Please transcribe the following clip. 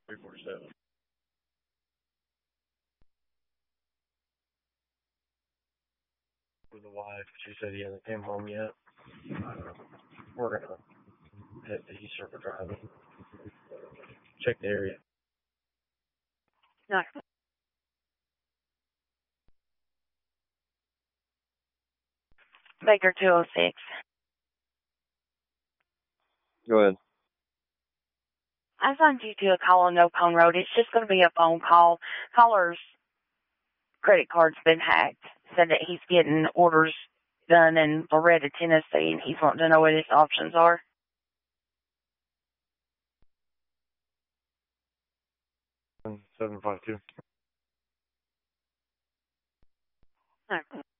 347. With the wife, she said he hasn't came home yet. We're gonna head to East Circle Drive and check the area. No. Baker 206. Go ahead. I signed you to a call on No Pone Road. It's just going to be a phone call. Caller's credit card's been hacked. Said that he's getting orders done in Loretta, Tennessee, and he's wanting to know what his options are. And 752. No.